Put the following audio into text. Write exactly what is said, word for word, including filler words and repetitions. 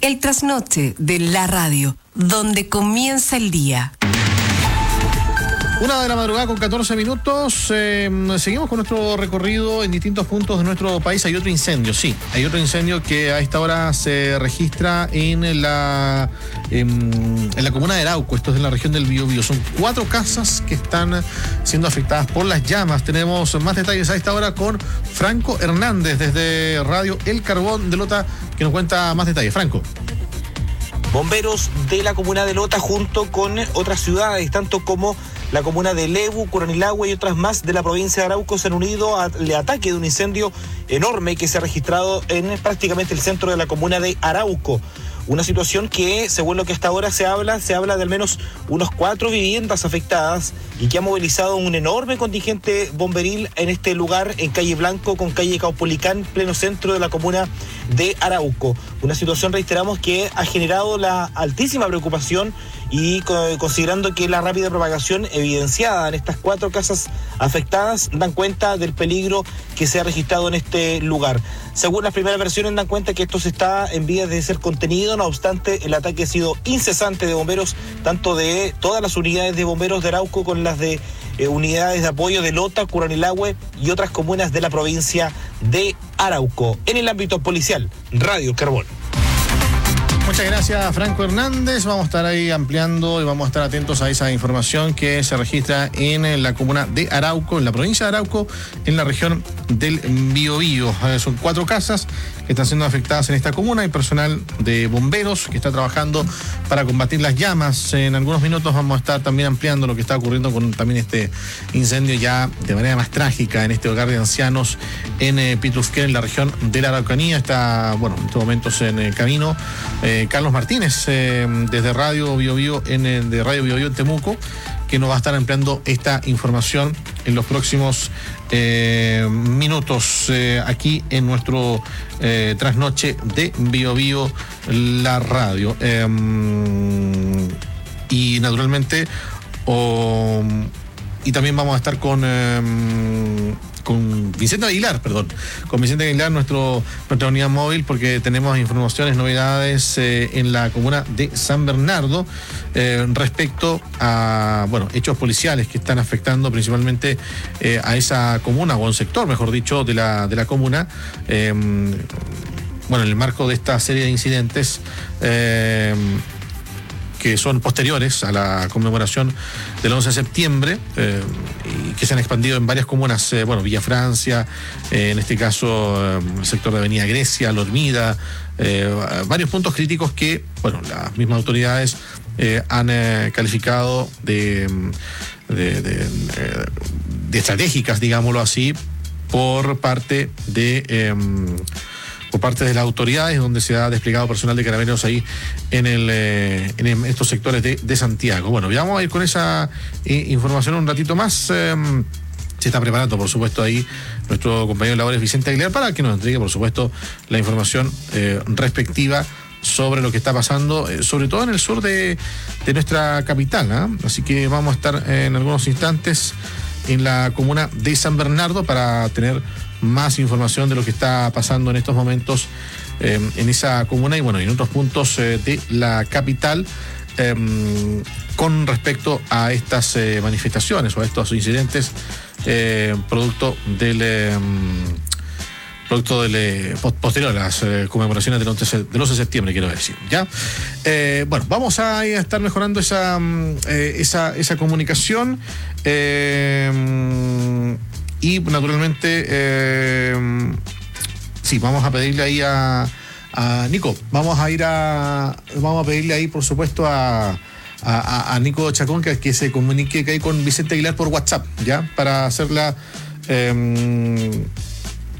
El trasnoche de la radio, donde comienza el día. Una de la madrugada con catorce minutos. Eh, seguimos con nuestro recorrido en distintos puntos de nuestro país. Hay otro incendio, sí. Hay otro incendio que a esta hora se registra en la, en, en la comuna de Arauco. Esto es en la región del Biobío. Son cuatro casas que están siendo afectadas por las llamas. Tenemos más detalles a esta hora con Franco Hernández desde Radio El Carbón de Lota, que nos cuenta más detalles. Franco. Bomberos de la comuna de Lota junto con otras ciudades, tanto como la comuna de Lebu, Curanilahue y otras más de la provincia de Arauco, se han unido al ataque de un incendio enorme que se ha registrado en prácticamente el centro de la comuna de Arauco. Una situación que, según lo que hasta ahora se habla, se habla de al menos unos cuatro viviendas afectadas y que ha movilizado un enorme contingente bomberil en este lugar, en calle Blanco con calle Caupolicán, pleno centro de la comuna de Arauco. Una situación, reiteramos, que ha generado la altísima preocupación y considerando que la rápida propagación evidenciada en estas cuatro casas afectadas dan cuenta del peligro que se ha registrado en este lugar. Según las primeras versiones dan cuenta que esto se está en vías de ser contenido, no obstante el ataque ha sido incesante de bomberos, tanto de todas las unidades de bomberos de Arauco con las de eh, unidades de apoyo de Lota, Curanilahue y otras comunas de la provincia de Arauco. En el ámbito policial, Radio Carbón. Muchas gracias, Franco Hernández. Vamos a estar ahí ampliando y vamos a estar atentos a esa información que se registra en la comuna de Arauco, en la provincia de Arauco, en la región del Biobío. Eh, son cuatro casas que están siendo afectadas en esta comuna. Hay personal de bomberos que está trabajando para combatir las llamas. En algunos minutos vamos a estar también ampliando lo que está ocurriendo con también este incendio ya de manera más trágica en este hogar de ancianos en eh, Pitufquén, en la región de la Araucanía. Está, bueno, en estos momentos en el camino eh, Carlos Martínez, eh, desde Radio Biobío, en el, de Radio Biobío en Temuco, que nos va a estar ampliando esta información en los próximos eh, minutos eh, aquí en nuestro eh, trasnoche de Biobío, la radio. Eh, y naturalmente, oh, y también vamos a estar con... Eh, con Vicente Aguilar, perdón, con Vicente Aguilar, nuestro, nuestra unidad móvil, porque tenemos informaciones, novedades eh, en la comuna de San Bernardo eh, respecto a, bueno, hechos policiales que están afectando principalmente eh, a esa comuna, o a un sector, mejor dicho, de la, de la comuna. Eh, bueno, en el marco de esta serie de incidentes eh, que son posteriores a la conmemoración del once de septiembre, eh, y que se han expandido en varias comunas, eh, bueno, Villa Francia, eh, en este caso, eh, el sector de Avenida Grecia, La Hormida, eh, varios puntos críticos que, bueno, las mismas autoridades eh, han eh, calificado de, de, de, de estratégicas, digámoslo así, por parte de... Eh, por parte de las autoridades, donde se ha desplegado personal de carabineros ahí en, el, eh, en estos sectores de, de Santiago. Bueno, ya vamos a ir con esa eh, información un ratito más. Eh, se está preparando, por supuesto, ahí nuestro compañero de labores Vicente Aguilar para que nos entregue, por supuesto, la información eh, respectiva sobre lo que está pasando, eh, sobre todo en el sur de, de nuestra capital, ¿eh? Así que vamos a estar eh, en algunos instantes en la comuna de San Bernardo para tener más información de lo que está pasando en estos momentos eh, en esa comuna y bueno, en otros puntos eh, de la capital eh, con respecto a estas eh, manifestaciones o a estos incidentes eh, producto del eh, producto del eh, posterior a las eh, conmemoraciones del once de septiembre, quiero decir, ¿ya? Eh, bueno, vamos a estar mejorando esa eh, esa, esa comunicación eh, y naturalmente, eh, sí, vamos a pedirle ahí a, a Nico, vamos a ir a, vamos a pedirle ahí, por supuesto, a, a, a Nico Chacón que, que se comunique que hay con Vicente Aguilar por WhatsApp, ¿ya? Para hacer la, eh,